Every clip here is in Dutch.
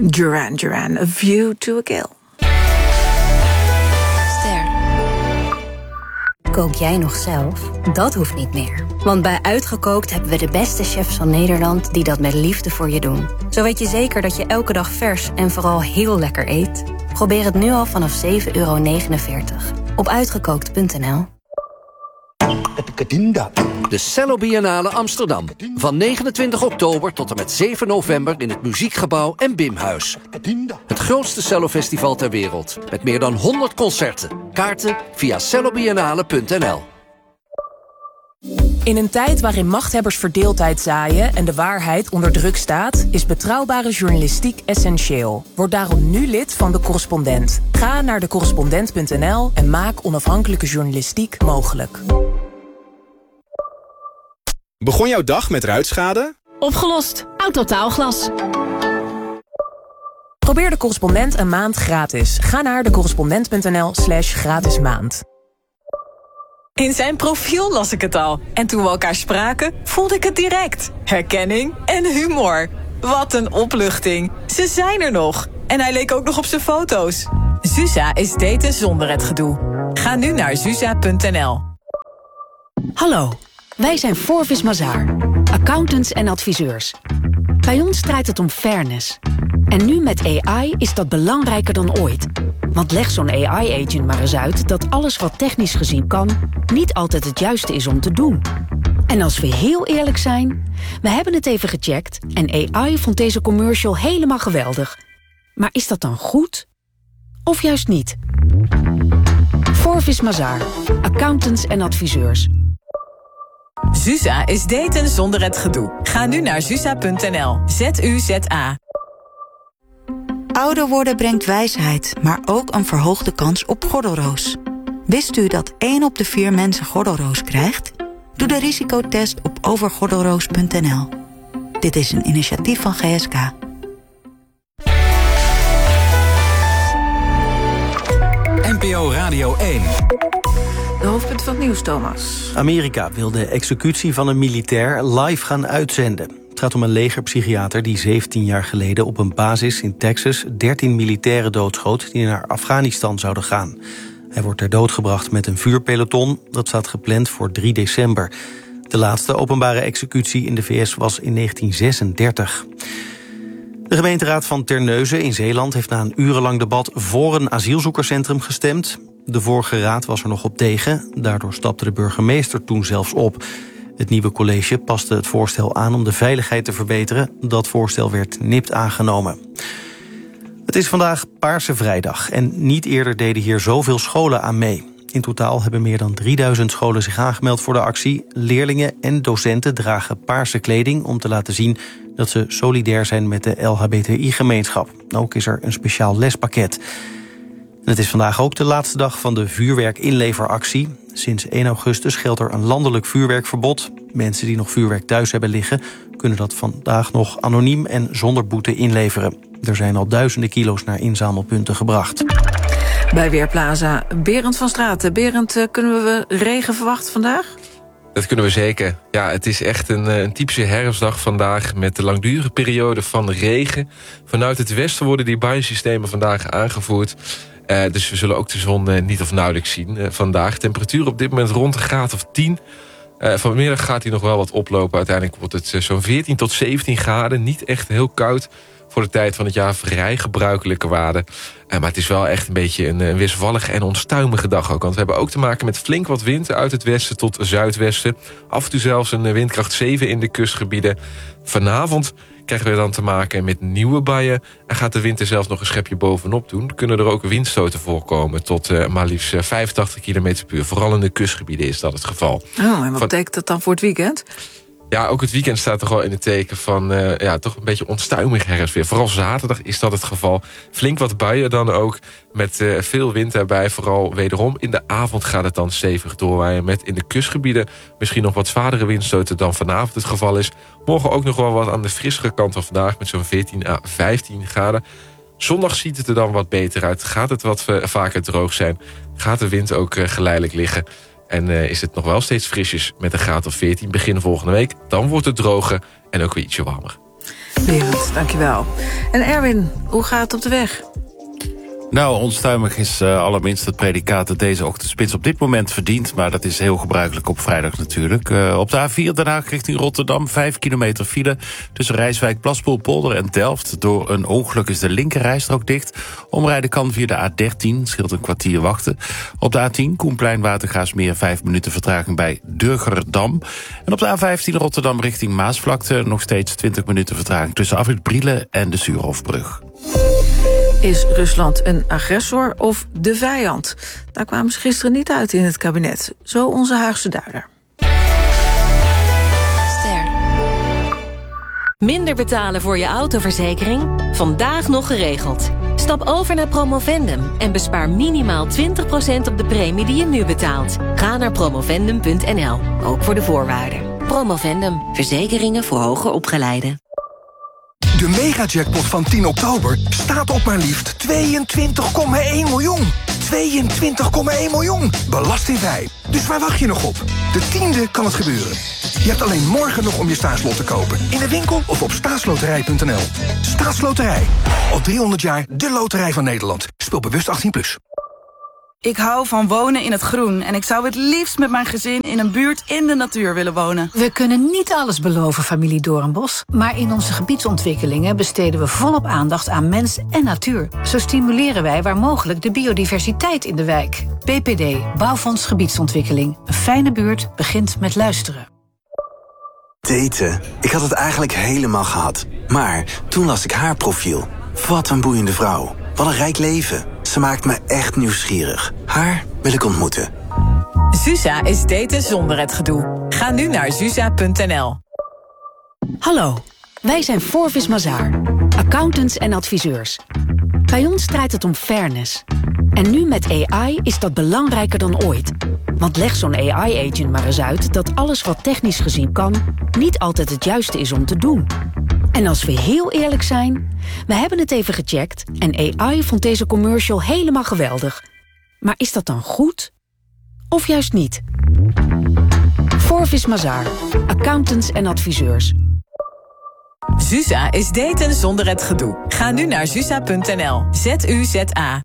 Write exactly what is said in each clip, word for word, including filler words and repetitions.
Duran Duran, A View to a Kill. Ster. Kook jij nog zelf? Dat hoeft niet meer. Want bij Uitgekookt hebben we de beste chefs van Nederland die dat met liefde voor je doen. Zo weet je zeker dat je elke dag vers en vooral heel lekker eet. Probeer het nu al vanaf zeven euro negenenveertig op uitgekookt punt n l. De Cello Biennale Amsterdam. Van negenentwintig oktober tot en met zeven november in het Muziekgebouw en Bimhuis. Het grootste cellofestival ter wereld. Met meer dan honderd concerten. Kaarten via cello biennale punt n l. In een tijd waarin machthebbers verdeeldheid zaaien en de waarheid onder druk staat, is betrouwbare journalistiek essentieel. Word daarom nu lid van De Correspondent. Ga naar de correspondent punt n l en maak onafhankelijke journalistiek mogelijk. Begon jouw dag met ruitschade? Opgelost. Autotaalglas. Probeer De Correspondent een maand gratis. Ga naar de correspondent punt n l slash gratis maand. In zijn profiel las ik het al. En toen we elkaar spraken, voelde ik het direct. Herkenning en humor. Wat een opluchting. Ze zijn er nog. En hij leek ook nog op zijn foto's. Zuza is daten zonder het gedoe. Ga nu naar zuza punt n l. Hallo, wij zijn Forvis Mazars, accountants en adviseurs. Bij ons draait het om fairness. En nu met A I is dat belangrijker dan ooit. Want leg zo'n A I-agent maar eens uit dat alles wat technisch gezien kan, niet altijd het juiste is om te doen. En als we heel eerlijk zijn, we hebben het even gecheckt en A I vond deze commercial helemaal geweldig. Maar is dat dan goed? Of juist niet? Forvis Mazars, accountants en adviseurs. Zuza is daten zonder het gedoe. Ga nu naar zuza punt n l. Z U Z A. Ouder worden brengt wijsheid, maar ook een verhoogde kans op gordelroos. Wist u dat één op de vier mensen gordelroos krijgt? Doe de risicotest op overgordelroos punt n l. Dit is een initiatief van G S K. N P O Radio één. De hoofdpunt van het nieuws, Thomas. Amerika wil de executie van een militair live gaan uitzenden. Het gaat om een legerpsychiater die zeventien jaar geleden op een basis in Texas dertien militairen doodschoot die naar Afghanistan zouden gaan. Hij wordt ter dood gebracht met een vuurpeloton. Dat staat gepland voor drie december. De laatste openbare executie in de V S was in negentien zesendertig. De gemeenteraad van Terneuzen in Zeeland heeft na een urenlang debat voor een asielzoekerscentrum gestemd. De vorige raad was er nog op tegen. Daardoor stapte de burgemeester toen zelfs op. Het nieuwe college paste het voorstel aan om de veiligheid te verbeteren. Dat voorstel werd nipt aangenomen. Het is vandaag Paarse Vrijdag en niet eerder deden hier zoveel scholen aan mee. In totaal hebben meer dan drieduizend scholen zich aangemeld voor de actie. Leerlingen en docenten dragen paarse kleding om te laten zien dat ze solidair zijn met de L H B T I-gemeenschap. Ook is er een speciaal lespakket. En het is vandaag ook de laatste dag van de vuurwerkinleveractie. Sinds één augustus geldt er een landelijk vuurwerkverbod. Mensen die nog vuurwerk thuis hebben liggen kunnen dat vandaag nog anoniem en zonder boete inleveren. Er zijn al duizenden kilo's naar inzamelpunten gebracht. Bij Weerplaza, Berend van Straten. Berend, kunnen we regen verwachten vandaag? Dat kunnen we zeker. Ja, het is echt een, een typische herfstdag vandaag met de langdurige periode van regen. Vanuit het westen worden die buiensystemen vandaag aangevoerd. Uh, dus we zullen ook de zon uh, niet of nauwelijks zien uh, vandaag. Temperatuur op dit moment rond een graad of tien. Uh, vanmiddag gaat hij nog wel wat oplopen. Uiteindelijk wordt het uh, zo'n veertien tot zeventien graden. Niet echt heel koud. Voor de tijd van het jaar vrij gebruikelijke waarden. Uh, maar het is wel echt een beetje een, een wisselvallige en onstuimige dag ook. Want we hebben ook te maken met flink wat wind uit het westen tot zuidwesten. Af en toe zelfs een windkracht zeven in de kustgebieden. Vanavond krijgen we dan te maken met nieuwe buien. En gaat de wind er zelfs nog een schepje bovenop doen. Kunnen er ook windstoten voorkomen tot uh, maar liefst uh, vijfentachtig kilometer per uur. Vooral in de kustgebieden is dat het geval. Oh, en wat betekent dat dan voor het weekend? Ja, ook het weekend staat toch wel in het teken van uh, ja, toch een beetje onstuimig herfstweer. Vooral zaterdag is dat het geval. Flink wat buien dan ook, met uh, veel wind daarbij. Vooral wederom in de avond gaat het dan stevig doorwaaien. Met in de kustgebieden misschien nog wat zwaardere windstoten dan vanavond het geval is. Morgen ook nog wel wat aan de frissere kant van vandaag met zo'n veertien à vijftien graden. Zondag ziet het er dan wat beter uit. Gaat het wat uh, vaker droog zijn. Gaat de wind ook uh, geleidelijk liggen. En uh, is het nog wel steeds frisjes met een graad of veertien begin volgende week. Dan wordt het droger en ook weer ietsje warmer. Berend, dankjewel. En Erwin, hoe gaat het op de weg? Nou, onstuimig is uh, allerminst het predicaat dat deze ochtendspits op dit moment verdient. Maar dat is heel gebruikelijk op vrijdag natuurlijk. Uh, op de A vier Den Haag richting Rotterdam, vijf kilometer file tussen Rijswijk, Plaspoel, Polder en Delft. Door een ongeluk is de linkerrijstrook dicht. Omrijden kan via de A dertien, scheelt een kwartier wachten. Op de A tien, Koenplein, Watergraafsmeer, vijf minuten vertraging bij Durgerdam. En op de A vijftien Rotterdam richting Maasvlakte nog steeds twintig minuten vertraging tussen Afrit Brielen en de Suurhofbrug. Is Rusland een agressor of de vijand? Daar kwamen ze gisteren niet uit in het kabinet. Zo onze Haagse duider. Ster. Minder betalen voor je autoverzekering? Vandaag nog geregeld. Stap over naar Promovendum en bespaar minimaal twintig procent op de premie die je nu betaalt. Ga naar promovendum punt n l, ook voor de voorwaarden. Promovendum, verzekeringen voor hoger opgeleiden. De megajackpot van tien oktober staat op maar liefst tweeëntwintig komma één miljoen. tweeëntwintig komma één miljoen. Belastingvrij. Dus waar wacht je nog op? De tiende kan het gebeuren. Je hebt alleen morgen nog om je staatslot te kopen. In de winkel of op staatsloterij punt n l. Staatsloterij. Al driehonderd jaar de loterij van Nederland. Speel bewust achttien plus. Ik hou van wonen in het groen en ik zou het liefst met mijn gezin in een buurt in de natuur willen wonen. We kunnen niet alles beloven, familie Doornbos, maar in onze gebiedsontwikkelingen besteden we volop aandacht aan mens en natuur. Zo stimuleren wij waar mogelijk de biodiversiteit in de wijk. B P D, Bouwfonds Gebiedsontwikkeling. Een fijne buurt begint met luisteren. Daten. Ik had het eigenlijk helemaal gehad. Maar toen las ik haar profiel. Wat een boeiende vrouw. Wat een rijk leven. Ze maakt me echt nieuwsgierig. Haar wil ik ontmoeten. Zuza is daten zonder het gedoe. Ga nu naar zuza punt n l. Hallo, wij zijn Forvis Mazars, accountants en adviseurs. Bij ons draait het om fairness. En nu met A I is dat belangrijker dan ooit. Want leg zo'n A I-agent maar eens uit dat alles wat technisch gezien kan niet altijd het juiste is om te doen. En als we heel eerlijk zijn, we hebben het even gecheckt en A I vond deze commercial helemaal geweldig. Maar is dat dan goed? Of juist niet? Forvis Mazars, accountants en adviseurs. Zuza is daten zonder het gedoe. Ga nu naar zuza punt n l. Z U Z A.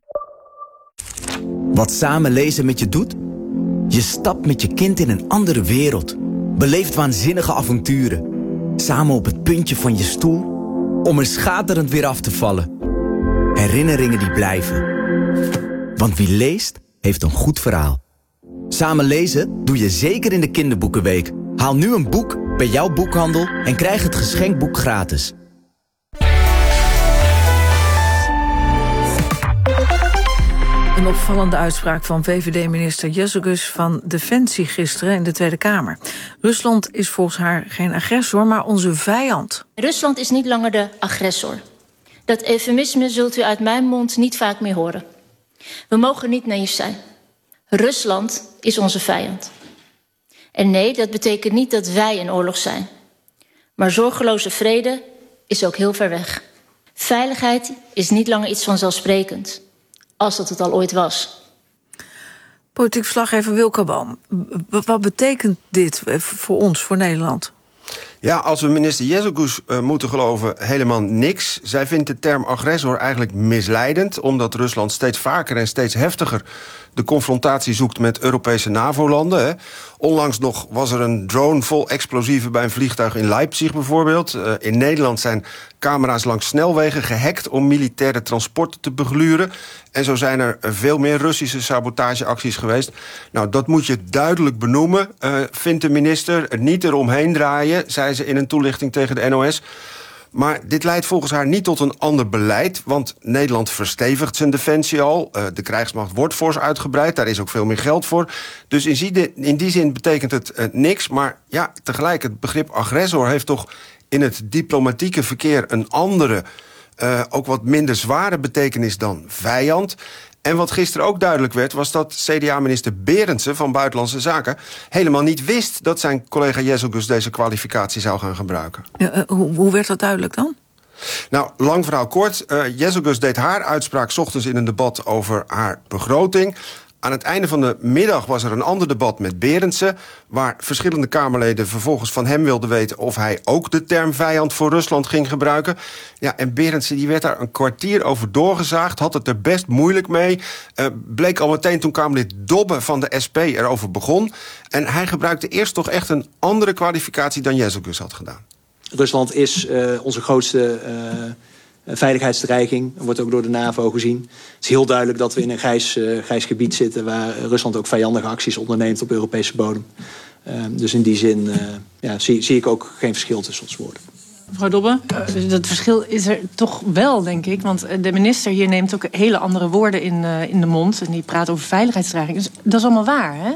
Wat samen lezen met je doet? Je stapt met je kind in een andere wereld. Beleeft waanzinnige avonturen. Samen op het puntje van je stoel, om er schaterend weer af te vallen. Herinneringen die blijven. Want wie leest, heeft een goed verhaal. Samen lezen doe je zeker in de kinderboekenweek. Haal nu een boek bij jouw boekhandel en krijg het geschenkboek gratis. Een opvallende uitspraak van V V D-minister Jezus van Defensie gisteren in de Tweede Kamer. Rusland is volgens haar geen agressor, maar onze vijand. Rusland is niet langer de agressor. Dat eufemisme zult u uit mijn mond niet vaak meer horen. We mogen niet naïef zijn. Rusland is onze vijand. En nee, dat betekent niet dat wij in oorlog zijn. Maar zorgeloze vrede is ook heel ver weg. Veiligheid is niet langer iets vanzelfsprekend. Als dat het al ooit was. Politiek verslaggever Wilco Boom. Wat betekent dit voor ons, voor Nederland? Ja, als we minister Jezus uh, moeten geloven, helemaal niks. Zij vindt de term agressor eigenlijk misleidend, omdat Rusland steeds vaker en steeds heftiger de confrontatie zoekt met Europese NAVO-landen. Hè. Onlangs nog was er een drone vol explosieven bij een vliegtuig in Leipzig bijvoorbeeld. Uh, in Nederland zijn camera's langs snelwegen gehackt om militaire transporten te begluren. En zo zijn er veel meer Russische sabotageacties geweest. Nou, dat moet je duidelijk benoemen, uh, vindt de minister. Niet eromheen draaien, zei ze in een toelichting tegen de N O S. Maar dit leidt volgens haar niet tot een ander beleid, want Nederland verstevigt zijn defensie al. Uh, de krijgsmacht wordt fors uitgebreid, daar is ook veel meer geld voor. Dus in die, in die zin betekent het uh, niks. Maar ja, tegelijk, het begrip agressor heeft toch in het diplomatieke verkeer een andere, uh, ook wat minder zware betekenis dan vijand. En wat gisteren ook duidelijk werd, was dat C D A-minister Berendsen van Buitenlandse Zaken helemaal niet wist dat zijn collega Jezus deze kwalificatie zou gaan gebruiken. Ja, uh, hoe, hoe werd dat duidelijk dan? Nou, lang verhaal kort. Uh, Jezus deed haar uitspraak 's ochtends in een debat over haar begroting. Aan het einde van de middag was er een ander debat met Berendsen, waar verschillende Kamerleden vervolgens van hem wilden weten of hij ook de term vijand voor Rusland ging gebruiken. Ja, en Berendsen die werd daar een kwartier over doorgezaagd, had het er best moeilijk mee. Uh, bleek al meteen toen Kamerlid Dobbe van de S P erover begon. En hij gebruikte eerst toch echt een andere kwalificatie dan Jezelgus had gedaan. Rusland is uh, onze grootste uh, veiligheidsdreiging. Dat wordt ook door de NAVO gezien. Het is heel duidelijk dat we in een grijs, uh, grijs gebied zitten, waar Rusland ook vijandige acties onderneemt op Europese bodem. Uh, dus in die zin uh, ja, zie, zie ik ook geen verschil tussen ons woorden. Mevrouw Dobbe? Uh, dat verschil is er toch wel, denk ik. Want de minister hier neemt ook hele andere woorden in, uh, in de mond. En die praat over veiligheidsdreiging. Dus dat is allemaal waar, hè?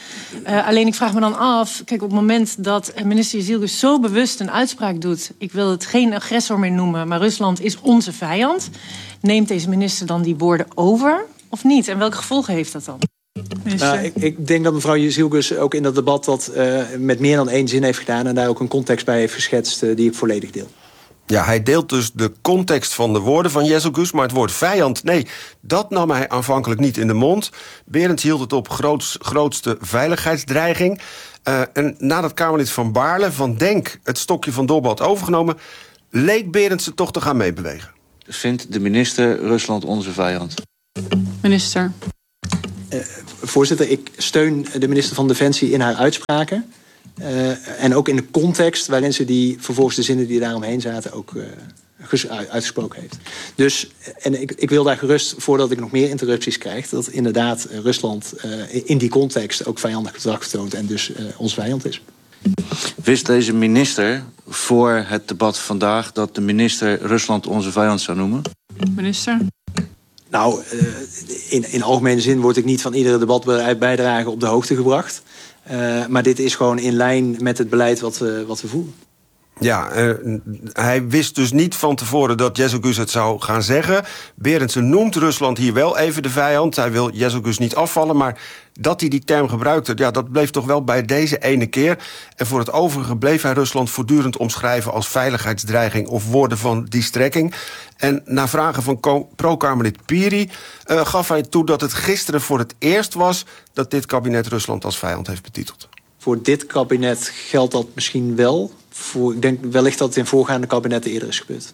Uh, alleen ik vraag me dan af, kijk, op het moment dat minister Jezelgus zo bewust een uitspraak doet, ik wil het geen agressor meer noemen, maar Rusland is onze vijand, neemt deze minister dan die woorden over of niet? En welke gevolgen heeft dat dan? Nou, ik, ik denk dat mevrouw Jezelgus ook in dat debat dat uh, met meer dan één zin heeft gedaan en daar ook een context bij heeft geschetst uh, die ik volledig deel. Ja, hij deelt dus de context van de woorden van Jezelgus, maar het woord vijand, nee, dat nam hij aanvankelijk niet in de mond. Berends hield het op groots, grootste veiligheidsdreiging. Uh, en nadat Kamerlid Van Baarle van Denk het stokje van Dobbe had overgenomen, leek Berends het toch te gaan meebewegen. Vindt de minister Rusland onze vijand? Minister. Uh, voorzitter, ik steun de minister van Defensie in haar uitspraken. Uh, en ook in de context waarin ze die vervolgens de zinnen die daaromheen zaten ook uh, uitgesproken heeft. Dus, en ik, ik wil daar gerust, voordat ik nog meer interrupties krijg, dat inderdaad uh, Rusland uh, in die context ook vijandig gedrag vertoont en dus uh, ons vijand is. Wist deze minister voor het debat vandaag dat de minister Rusland onze vijand zou noemen? Minister? Nou, uh, in, in algemene zin word ik niet van iedere debatbijdrage op de hoogte gebracht. Uh, maar dit is gewoon in lijn met het beleid wat we, wat we voeren. Ja, uh, hij wist dus niet van tevoren dat Jezelgus het zou gaan zeggen. Berendsen noemt Rusland hier wel even de vijand. Hij wil Jezelgus niet afvallen, maar dat hij die term gebruikte, ja, dat bleef toch wel bij deze ene keer. En voor het overige bleef hij Rusland voortdurend omschrijven als veiligheidsdreiging of woorden van die strekking. En na vragen van pro-Kamerlid Piri uh, gaf hij toe dat het gisteren voor het eerst was dat dit kabinet Rusland als vijand heeft betiteld. Voor dit kabinet geldt dat misschien wel. Voor, ik denk wellicht dat het in voorgaande kabinetten eerder is gebeurd.